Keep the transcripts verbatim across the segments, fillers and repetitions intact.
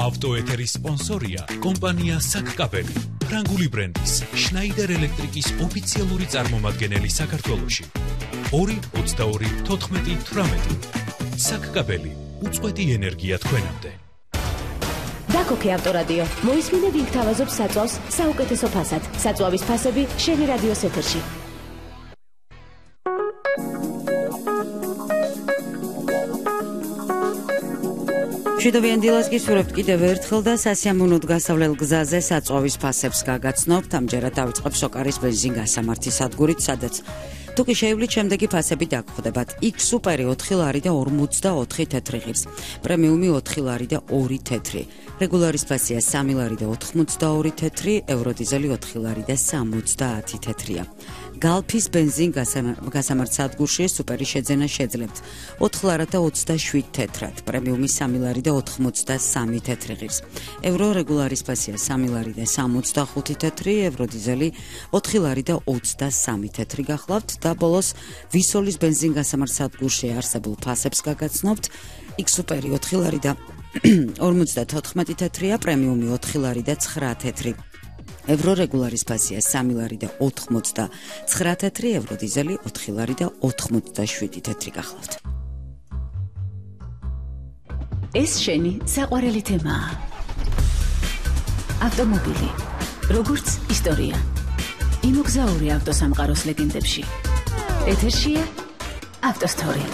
ავტოეთერის სპონსორია კომპანია საკკაბელი, ფრანგული ბრენდის შნაიდერ ელექტრიკის ოფიციალური წარმომადგენელი საქართველოში. ორი ოცდაორი თოთხმეტი თვრამეტი. საკკაბელი, უწყვეტი ენერგია თქვენამდე. დაკოქე ავტორადიო. მოისმინე ვინ გთავაზობს საწვავს საუკეთესო ფასად. საწვავის ფასები შენი რადიოს ეთერში. მშვიდობიან დილას გისურვებთ კიდევ ერთხელ და სასიამოვნოდ გასავლელ გზაზე საწვავის ფასებს გაგაცნობთ. ამჯერად დავიწყებ სოკარის ბენზინ-გასამართი სადგურით, სადაც თუ კი შეივლით შემდეგი ფასები დაგხვდებათ. X სუპერი ოთხი ლარი და ორმოცდაოთხი თეთრი ღირს, პრემიუმი ოთხი ლარი და ორი თეთრი, რეგულარის ფასია სამი ლარი და ოთხმოცდაორი თეთრი, ევროდიზელი ოთხი ლარი და სამოცდაათი თეთრია. გალფის ბენზინ-გასამართ სადგურში სუპერი შეძენა შეძლებთ ოთხ ლარად და ოცდაშვიდ თეთრად, პრემიუმი სამი ლარი და ოთხმოცდასამი თეთრი ღირს, ევრო რეგულარის ფასია სამი ლარი და სამოცდახუთი თეთრი, ევროდიზელი ოთხი ლარი და ოცდასამი თეთრი გახლავთ და ბოლოს ვისოლის ბენზინ-გასამართ სადგურში არსებულ ფასებს გაგაცნობთ. X სუპერი ოთხი ლარი და ორმოცდათოთხმეტი თეთრია, პრემიუმი ოთხი ლარი და ცხრა თეთრი, ევრო რეგულარის ფასია სამი ლარი და ოთხმოცდაცხრა თეთრი, ევროდიზელი ოთხი ლარი და ოთხმოცდაშვიდი თეთრი გახლავთ. ეს შენი საყვარელი თემაა. ავტომობილი, როგორც ისტორია. იმოგზაური ავტოსამყაროს ლეგენდებში. ეთერშია ავტოსტორი.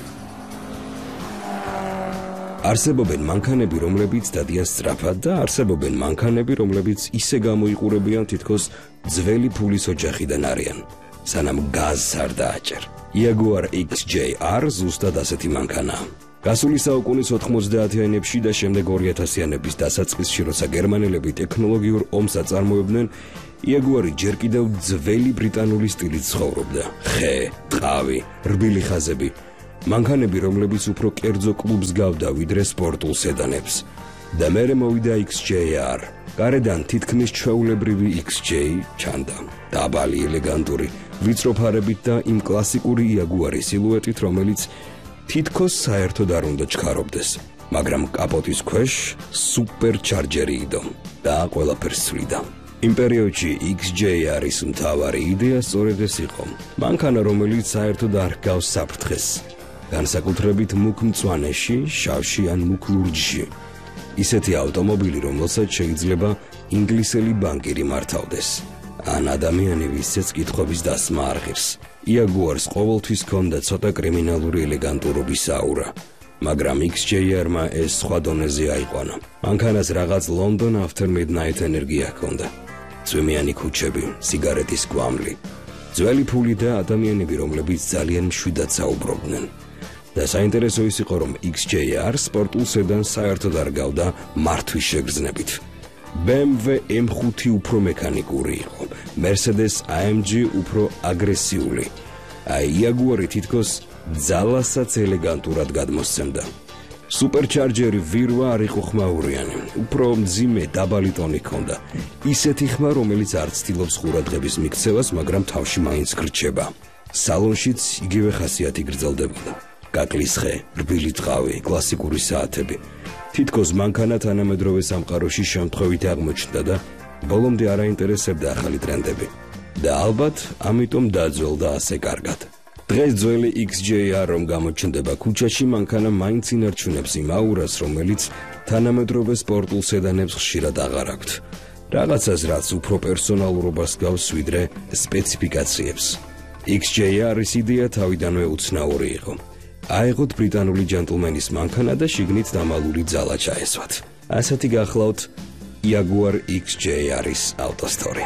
არსებობენ მანქანები, რომლებიც დადიან სწრაფად და არსებობენ მანქანები, რომლებიც ისე გამოიყურებიან, თითქოს ძველი ფულის ოჯახიდან არიან, სანამ გაზს არ დააჭერ. Jaguar X J R ზუსტად ასეთი მანქანაა. გასული საუკუნის ოთხმოცდაათიანებში და შემდეგ ორიათასიანების დასაწყისში, როცა გერმანელები ტექნოლოგიურ ომს აწარმოებდნენ, Jaguar-ი ჯერ კიდევ ძველი ბრიტანული სტილით ცხოვრობდა. ხე, ტყავი, რბილი ხაზები. მანქანები, რომლებიც უფრო კერძო კლუბს გავდა ვიდრე სპორტულ სედანებს. და მერე მოვიდა X J R. გარედან თითქმის ჩვეულებრივი X J ჩანდა. დაბალი, ელეგანტური, ვიწრო ფარებით და იმ კლასიკური Jaguar-ის სილუეტით, რომელიც თითქოს საერთოდ არ უნდა ჩქარობდეს. მაგრამ კაპოტის ქვეშ სუპერჩარჯერი იდო და ყველაფერს ცვლიდა. იმ პერიოდში X J R-ის მთავარი იდეა სწორედ ეს იყო. მანქანა, რომელიც საერთოდ არ ჰგავს საფრთხეს. განსაკუთრებით მუქ მწვანეში, შავში ან მუქ ლურჯში. ისეთი ავტომობილი, რომელსაც შეიძლება ინგლისელი ბანკირი მართავდეს. ან ადამიანი, ვისაც კითხვების დასმა არ ღირს. Jaguar-ს ყოველთვის ჰქონდა ცოტა კრიმინალური ელეგანტურობის აურა. მაგრამ X J R-მა ეს სხვა დონეზე აიყვანა. მანქანას რაღაც London after midnight ენერგია ჰქონდა. წვიმიანი ქუჩები, სიგარეტის კვამლი, ძველი ფული და ადამიანები, რომლებიც ძალიან მშვიდად საუბრობდნენ. და საინტერესო ის იყო, რომ X J R სპორტულ სედანს საერთოდ არ გავდა მართვის შეგრძნებით. B M W M ხუთი უფრო მექანიკური იყო, Mercedes A M G უფრო აგრესიული. აი Jaguar-ი თითქოს ძალასაც ელეგანტურად გადმოსცემდა. სუპერჩარჯერი ვირვა არ იყო ხმაურიანი, უფრო მძიმე დაბალი ტონი ჰქონდა. ისეთი ხმა, რომელიც არ ცდილობს ყურადღების მიქცევას, მაგრამ თავში მაინც გრჩება. სალონშიც იგივე ხასიათი გრძელდებოდა. კაკლის ხე, რბილი ტყავი, კლასიკური საათები. თითქოს მანქანა თანამედროვე სამყაროში შემთხვევით აღმოჩნდა და ბოლომდე არ აინტერესებდა ახალი ტრენდები. და ალბათ ამიტომ დაძველდა ასე კარგად. დღეს ძველი X J R რომ გამოჩნდება ქუჩაში, მანქანა მაინც ინარჩუნებს იმ აურას, რომელიც თანამედროვე სპორტულ სედანებს ხშირად აღარ აქვთ. რაღაცას, რაც უფრო პერსონალურობას გავს ვიდრე სპეციფიკაციებს. X J R-ის იდეა თავიდანვე უცნაური იყო. აიღოთ ბრიტანული ჯენტლმენის მანქანა და შიგნით დამალული ძალა ჩაესვათ. ასეთი გახლავთ Jaguar X J R-ის ავტოსტორი.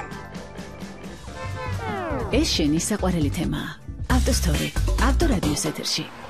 ეს შენი საყვარელი თემაა. ავტოსტორი, ავტორადიოს ეთერში.